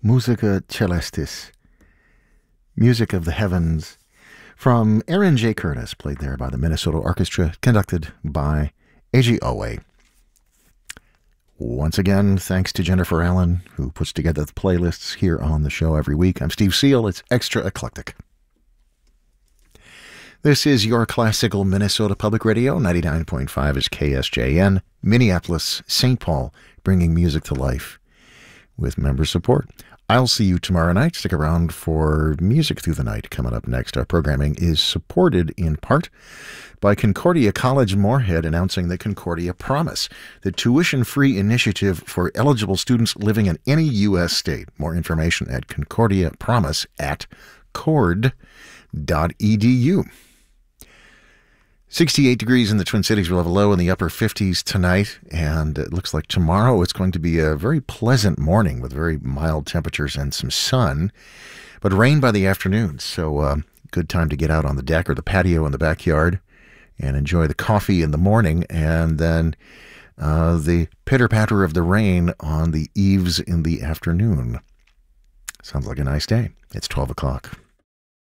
Musica Celestis, Music of the Heavens, from Aaron J. Curtis, played there by the Minnesota Orchestra, conducted by Eiji Owe. Once again, thanks to Jennifer Allen, who puts together the playlists here on the show every week. I'm Steve Seal. It's Extra Eclectic. This is your classical Minnesota Public Radio. 99.5 is KSJN, Minneapolis, St. Paul, bringing music to life with member support. I'll see you tomorrow night. Stick around for Music Through the Night. Coming up next, our programming is supported in part by Concordia College Moorhead, announcing the Concordia Promise, the tuition-free initiative for eligible students living in any U.S. state. More information at concordiapromise.cord.edu. 68 degrees in the Twin Cities. We'll have a low in the upper 50s tonight, and it looks like tomorrow it's going to be a very pleasant morning with very mild temperatures and some sun, but rain by the afternoon. So good time to get out on the deck or the patio in the backyard and enjoy the coffee in the morning, and then the pitter-patter of the rain on the eaves in the afternoon. Sounds like a nice day. It's 12 o'clock.